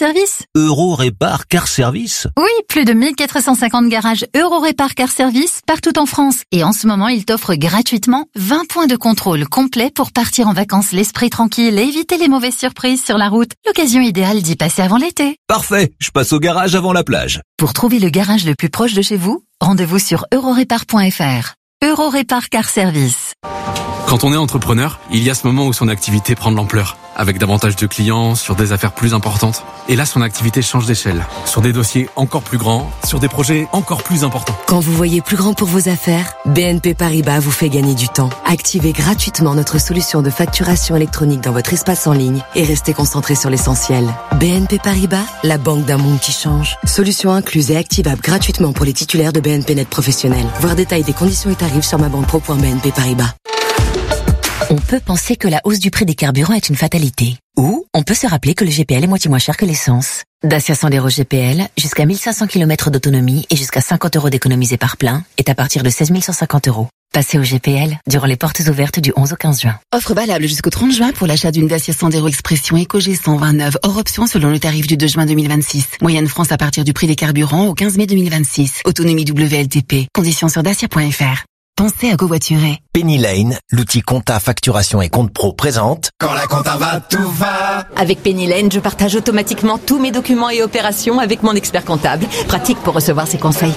Service. Eurorépar Car Service? Oui, plus de 1450 garages Eurorépar Car Service partout en France. Et en ce moment, ils t'offrent gratuitement 20 points de contrôle complets pour partir en vacances l'esprit tranquille et éviter les mauvaises surprises sur la route. L'occasion idéale d'y passer avant l'été. Parfait, je passe au garage avant la plage. Pour trouver le garage le plus proche de chez vous, rendez-vous sur eurorépar.fr. Eurorépar Car Service. Quand on est entrepreneur, il y a ce moment où son activité prend de l'ampleur, avec davantage de clients, sur des affaires plus importantes. Et là, son activité change d'échelle, sur des dossiers encore plus grands, sur des projets encore plus importants. Quand vous voyez plus grand pour vos affaires, BNP Paribas vous fait gagner du temps. Activez gratuitement notre solution de facturation électronique dans votre espace en ligne et restez concentré sur l'essentiel. BNP Paribas, la banque d'un monde qui change. Solution incluse et activable gratuitement pour les titulaires de BNP Net Professionnel. Voir détail des conditions et tarifs sur mabanpro.bnp Paribas. On peut penser que la hausse du prix des carburants est une fatalité. Ou on peut se rappeler que le GPL est moitié moins cher que l'essence. Dacia Sandero GPL, jusqu'à 1500 km d'autonomie et jusqu'à 50 € d'économisés par plein, est à partir de 16 150 €. Passez au GPL durant les portes ouvertes du 11 au 15 juin. Offre valable jusqu'au 30 juin pour l'achat d'une Dacia Sandero Expression EcoG 129, hors option selon le tarif du 2 juin 2026. Moyenne France à partir du prix des carburants au 15 mai 2026. Autonomie WLTP. Conditions sur dacia.fr. Pensez à covoiturer. Penny Lane, l'outil compta, facturation et compte pro présente. Quand la compta va, tout va. Avec Penny Lane, je partage automatiquement tous mes documents et opérations avec mon expert comptable. Pratique pour recevoir ses conseils.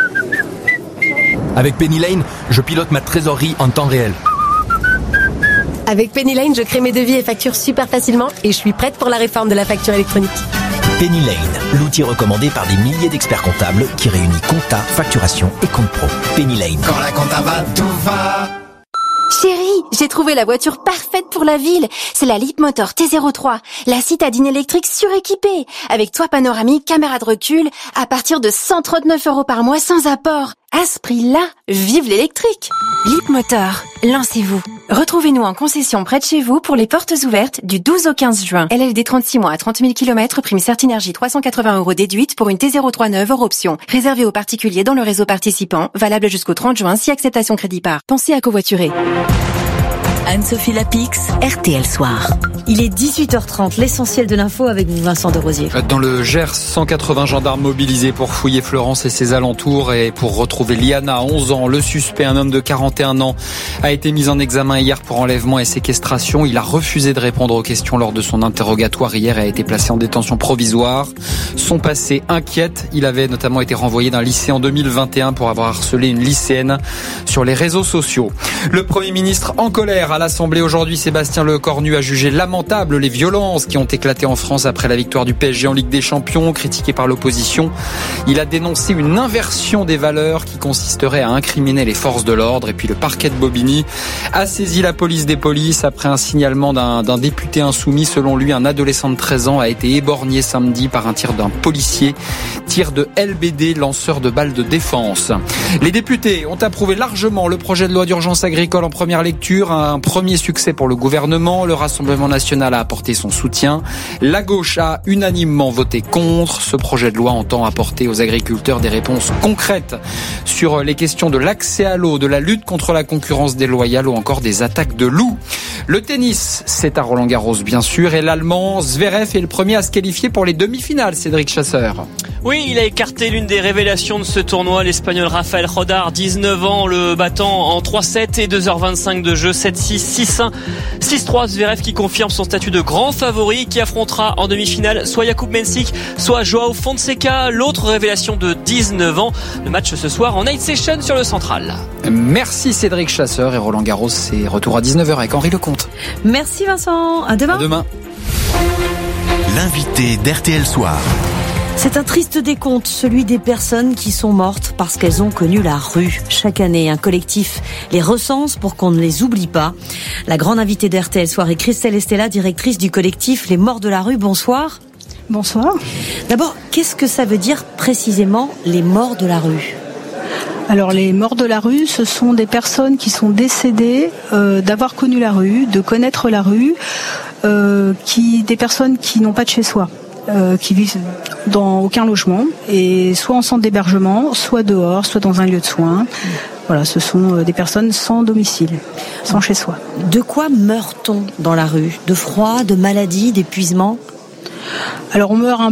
Avec Penny Lane, je pilote ma trésorerie en temps réel. Avec Penny Lane, je crée mes devis et factures super facilement et je suis prête pour la réforme de la facture électronique. Penny Lane, l'outil recommandé par des milliers d'experts comptables qui réunit compta, facturation et compte pro. Penny Lane. Quand la compta va, tout va. Chérie, j'ai trouvé la voiture parfaite pour la ville. C'est la Leapmotor T03, la citadine électrique suréquipée, avec toit panoramique, caméra de recul, à partir de 139 € par mois sans apport. À ce prix-là, vive l'électrique. Leapmotor, lancez-vous. Retrouvez-nous en concession près de chez vous pour les portes ouvertes du 12 au 15 juin. LLD 36 mois à 30 000 km, prime Certinergie 380 € déduite pour une T03 neuve hors option. Réservé aux particuliers dans le réseau participant, valable jusqu'au 30 juin si acceptation crédit par. Pensez à covoiturer. Anne-Sophie Lapix, RTL Soir. Il est 18h30, l'essentiel de l'info avec vous, Vincent de Rosier. Dans le Gers, 180 gendarmes mobilisés pour fouiller Fleurance et ses alentours et pour retrouver Liana, 11 ans. Le suspect, un homme de 41 ans, a été mis en examen hier pour enlèvement et séquestration. Il a refusé de répondre aux questions lors de son interrogatoire hier et a été placé en détention provisoire. Son passé inquiète. Il avait notamment été renvoyé d'un lycée en 2021 pour avoir harcelé une lycéenne sur les réseaux sociaux. Le Premier ministre en colère à l'Assemblée aujourd'hui. Sébastien Lecornu a jugé lamentable les violences qui ont éclaté en France après la victoire du PSG en Ligue des Champions, critiqué par l'opposition. Il a dénoncé une inversion des valeurs qui consisterait à incriminer les forces de l'ordre. Et puis le parquet de Bobigny a saisi la police des polices après un signalement d'un député insoumis. Selon lui, un adolescent de 13 ans a été éborgné samedi par un tir d'un policier. Tir de LBD, lanceur de balles de défense. Les députés ont approuvé largement le projet de loi d'urgence agricole en première lecture. Un premier succès pour le gouvernement. Le Rassemblement national a apporté son soutien. La gauche a unanimement voté contre. Ce projet de loi entend apporter aux agriculteurs des réponses concrètes sur les questions de l'accès à l'eau, de la lutte contre la concurrence déloyale ou encore des attaques de loups. Le tennis, c'est à Roland-Garros bien sûr, et l'Allemand Zverev est le premier à se qualifier pour les demi-finales, Cédric Chasseur. Oui, il a écarté l'une des révélations de ce tournoi, l'Espagnol Rafael Jodar, 19 ans, le battant en 3-7 et 2h25 de jeu, 7-6, 6-1, 6-3. Zverev qui confirme son statut de grand favori, qui affrontera en demi-finale soit Jakub Mensik, soit Joao Fonseca, l'autre révélation de 19 ans. Le match ce soir en night session sur le Central. Merci Cédric Chasseur, et Roland Garros, c'est retour à 19h avec Henri Lecomte. Merci Vincent, à demain. À demain. L'invité d'RTL Soir. C'est un triste décompte, celui des personnes qui sont mortes parce qu'elles ont connu la rue. Chaque année, un collectif les recense pour qu'on ne les oublie pas. La grande invitée d'RTL Soir est Christelle Estella, directrice du collectif Les Morts de la rue. Bonsoir. Bonsoir. D'abord, qu'est-ce que ça veut dire précisément les morts de la rue ? Alors les morts de la rue, ce sont des personnes qui sont décédées d'avoir connu la rue, de connaître la rue, des personnes qui n'ont pas de chez soi. Qui vivent dans aucun logement, et soit en centre d'hébergement, soit dehors, soit dans un lieu de soins. Voilà, ce sont des personnes sans domicile, sans chez soi. De quoi meurt-on dans la rue ? De froid, de maladie, d'épuisement ? Alors on meurt